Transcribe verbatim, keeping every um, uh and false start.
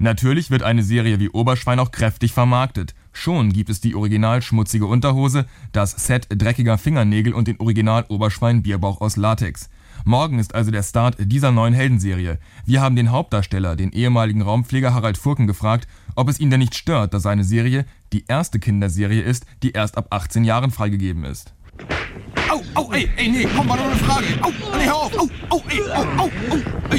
Natürlich wird eine Serie wie Oberschwein auch kräftig vermarktet. Schon gibt es die original schmutzige Unterhose, das Set dreckiger Fingernägel und den Original Oberschwein Bierbauch aus Latex. Morgen ist also der Start dieser neuen Heldenserie. Wir haben den Hauptdarsteller, den ehemaligen Raumpfleger Harald Furken, gefragt, ob es ihn denn nicht stört, dass seine Serie die erste Kinderserie ist, die erst ab achtzehn Jahren freigegeben ist. Au, au, ey, ey, nee, komm, war doch eine Frage. Au, nee, hör auf. Au, au, ey, au, au, au, ey.